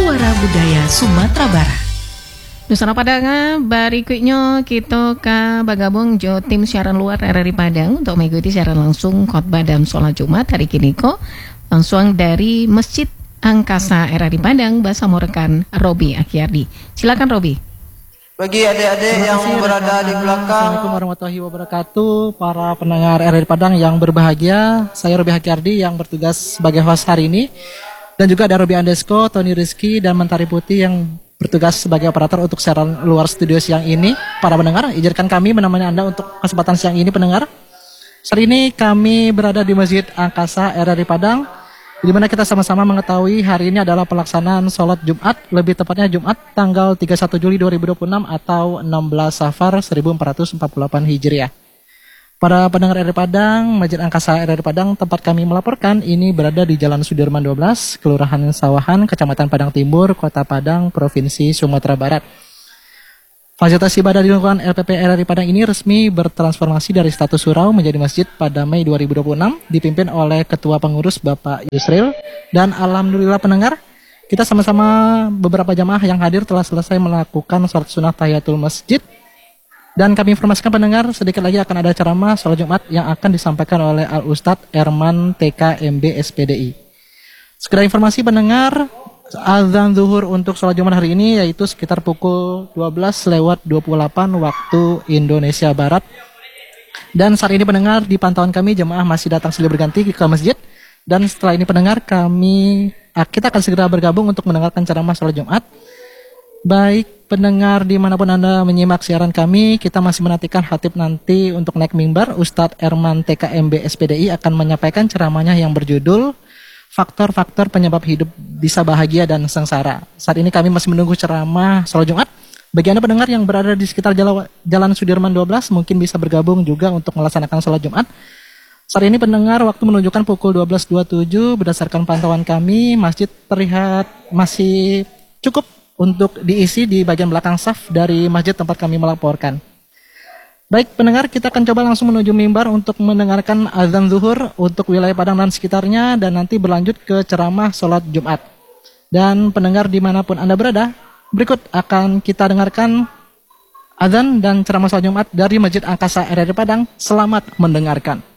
Suara Budaya Sumatera Barat. Nusana Padang, berikutnya kita bergabung jo tim siaran luar RRI Padang untuk mengikuti siaran langsung khotbah dan sholat Jumat hari kini langsung dari Masjid Angkasa RRI Padang bersama rekan Robi Akyardi. Silakan Robi. Bagi adik-adik yang berada di belakang. Assalamualaikum warahmatullahi wabarakatuh. Para pendengar RRI Padang yang berbahagia, saya Robi Akyardi yang bertugas sebagai host hari ini. Dan juga ada Robi Andesko, Tony Rizky, dan Mentari Putih yang bertugas sebagai operator untuk siaran luar studio siang ini. Para pendengar, izinkan kami menemani Anda untuk kesempatan siang ini pendengar. Saat ini kami berada di Masjid Angkasa RRI Padang, di mana kita sama-sama mengetahui hari ini adalah pelaksanaan sholat Jumat, lebih tepatnya Jumat tanggal 31 Juli 2026 atau 16 Safar 1448 Hijriah. Para pendengar RRI Padang, Masjid Angkasa RRI Padang, tempat kami melaporkan ini berada di Jalan Sudirman 12, Kelurahan Sawahan, Kecamatan Padang Timur, Kota Padang, Provinsi Sumatera Barat. Fasilitas ibadah di lingkungan LPP RRI Padang ini resmi bertransformasi dari status surau menjadi masjid pada Mei 2026, dipimpin oleh Ketua Pengurus Bapak Yusril. Dan alhamdulillah pendengar, kita sama-sama beberapa jamaah yang hadir telah selesai melakukan sholat sunnah tahiyatul masjid. Dan kami informasikan pendengar, sedikit lagi akan ada ceramah sholat Jumat yang akan disampaikan oleh Al-Ustadz Erman TK MB SPDI. Sekedar informasi pendengar, azan zuhur untuk sholat Jumat hari ini yaitu sekitar pukul 12:28 waktu Indonesia Barat. Dan saat ini pendengar, di pantauan kami jemaah masih datang silih berganti ke masjid. Dan setelah ini pendengar, kita akan segera bergabung untuk mendengarkan ceramah sholat Jumat. Baik pendengar dimanapun Anda menyimak siaran kami, kita masih menantikan khatib nanti untuk naik mimbar. Ustadz Erman TKMB SPDI akan menyampaikan ceramahnya yang berjudul Faktor-faktor penyebab hidup bisa bahagia dan sengsara. Saat ini kami masih menunggu ceramah sholat Jumat. Bagi Anda pendengar yang berada di sekitar Jalan Sudirman 12, mungkin bisa bergabung juga untuk melaksanakan sholat Jumat. Saat ini pendengar, waktu menunjukkan pukul 12.27, berdasarkan pantauan kami, masjid terlihat masih cukup untuk diisi di bagian belakang saf dari masjid tempat kami melaporkan. Baik pendengar, kita akan coba langsung menuju mimbar untuk mendengarkan azan zuhur untuk wilayah Padang dan sekitarnya, dan nanti berlanjut ke ceramah sholat Jumat. Dan pendengar dimanapun Anda berada, berikut akan kita dengarkan azan dan ceramah sholat Jumat dari Masjid Angkasa RRI Padang. Selamat mendengarkan.